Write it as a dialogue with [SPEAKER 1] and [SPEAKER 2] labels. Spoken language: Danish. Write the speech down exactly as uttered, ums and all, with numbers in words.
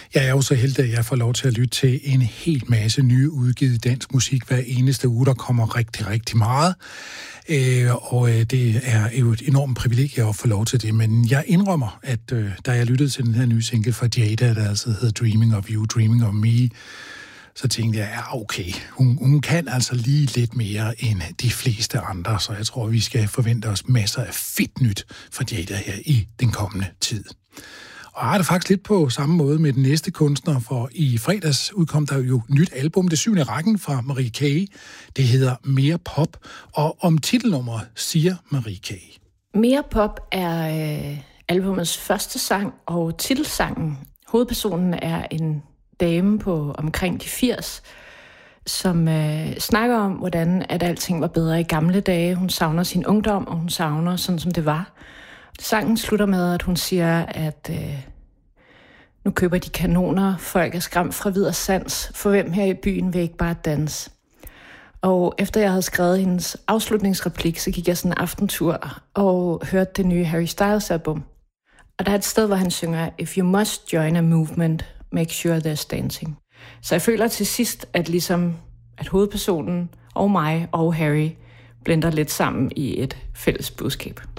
[SPEAKER 1] Jeg er jo så heldig, at jeg får lov til at lytte til en hel masse nye udgivet dansk musik hver eneste uge. Der kommer rigtig, rigtig meget. Øh, og øh, det er jo et enormt privilegie at få lov til det. Men jeg indrømmer, at øh, da jeg lyttede til den her nye single fra Jada, der altså hedder Dreaming of You, Dreaming of Me, så tænkte jeg, ja okay, hun, hun kan altså lige lidt mere end de fleste andre, så jeg tror, vi skal forvente os masser af fedt nyt fra Jada her i den kommende tid. Og jeg har det faktisk lidt på samme måde med den næste kunstner, for i fredags udkom der jo nyt album, det syvende rækken fra Marie K. Det hedder Mere Pop, og om titelnummeret siger Marie K.
[SPEAKER 2] Mere Pop er øh, albumets første sang og titelsangen. Hovedpersonen er en dame på omkring de firs, som øh, snakker om, hvordan at alting var bedre i gamle dage. Hun savner sin ungdom, og hun savner sådan, som det var. Sangen slutter med, at hun siger, at øh, nu køber de kanoner, folk er skræmt fra vid og sans, for hvem her i byen vil ikke bare danse. Og efter jeg havde skrevet hendes afslutningsreplik, så gik jeg sådan en aftentur og hørte det nye Harry Styles album. Og der er et sted, hvor han synger, If you must join a movement, make sure there's dancing. Så jeg føler til sidst, at ligesom at hovedpersonen og mig og Harry blender lidt sammen i et fælles budskab.